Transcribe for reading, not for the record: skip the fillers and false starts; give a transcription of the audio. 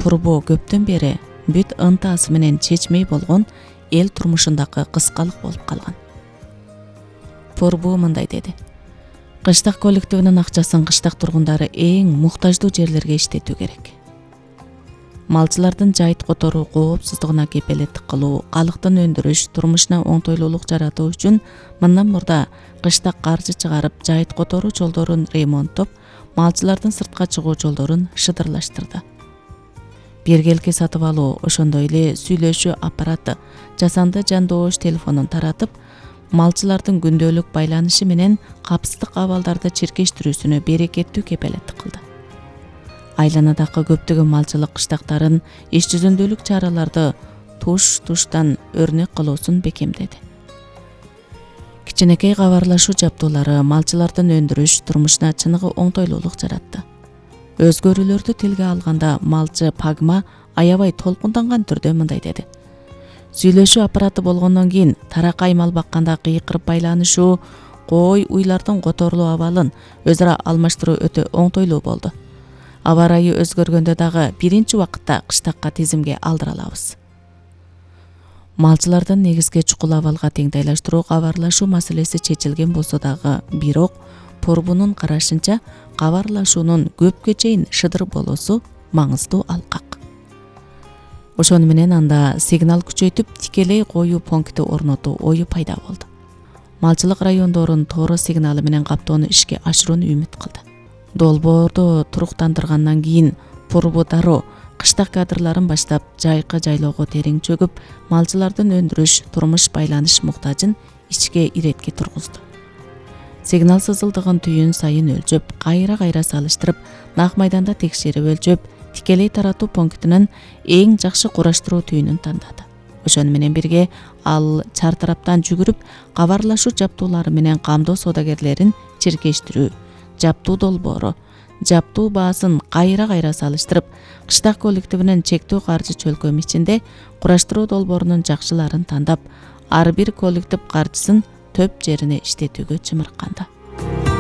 турбу көптөн бери бүт ынтасы менен чечмей болгон эл турмушундагы кыскалык болуп калган. Пурбу мындай деди: кыштак коллективинин акчасын кыштак тургундары эң муктаждуу жерлерге иштетүү керек. Малчылардын жайыт которуу коопсуздугуна кепелеттик кылуу, калыктын өндүрүш, турмушуна оңтойлуулук жаратуу үчүн мындан мурда кыштак каржы чыгарып, жайыт которуу жолдорун ремонттоп, малчылардын сыртка чыгуу жолдорун шыдырлаштырды. Биргелки сатып алуу, ошондой эле сүйлөшүү аппараты, жасанды жандоош телефонун таратып, малчылардын күндөлүк байланышы менен капсыздык абалдарды чиркештирүүсүнө берекеттүү кепелеттик кылды. Айланадагы көптөгөн малчылык кыштактарын иш жүзүндөлүк чараларды туштан өрнөк кылуусун бекемдеди. Кичинекей кабарлашуу жабдуулары малчылардын өндүрүш турмушуна чыныгы оңтойлуулук жаратты. Өзгөрүүлөрдү тилге алганда малчы Пагма аябай толкунданган түрдө мындай деди: Сүйлөшүү аппараты болгондон кийин таракай мал бакканда кыйкырып байланышуу, кой уйлардын которулуу абалын өз ара алмаштыруу өтө оңтойлуу болду. Аба ырайы өзгөргөндө дагы биринчи убакытта кыштакка тизимге алдыра алабыз. Малчылардын негизги чукул абалга теңдейлаштыруу кабарлашуу маселеси чечилген болсо дагы, бирок Пурбунун карашынча кабарлашуунун көпкө чейин шыдыр болуусу маңыздуу алкак. Ошону менен анда сигнал күчөйтүп тикелей коюу пункти орнотуу ою пайда болду. Малчылык райондорун тоoro сигналы менен каптоону ишке ашырууну үмүт кылды. Долбоорду туруктандыргандан кийин Пурбу дароо кыштак кадрларын баштап жайкы жайлоого терең чөгүп, малчылардын өндүрүш, турмуш байланыш муктажын ичке иретке тургузду. Сигнал сызылдыгын түйүн сайын өлчөп, кайра салыштырып, нак майданда текшерип өлчөп, тикелей таратуу пунктинин эң жакшы кураштыруу түйүнүн тандады. Ошону менен бирге ал чартараптан жүгүрүп, кабарлашуу жабдуулары менен камдоо соодагерлерин чиркештирүү, жабдуу долбоору, жабдуу баасын кайра салыштырып, кыштак коллективинин чектүү каржы чөлкөмү ичинде кураштыруу долбоорунун жакшыларын тандап, ар бир коллектив каржысын төп жерине иштетүүгө чымырканды.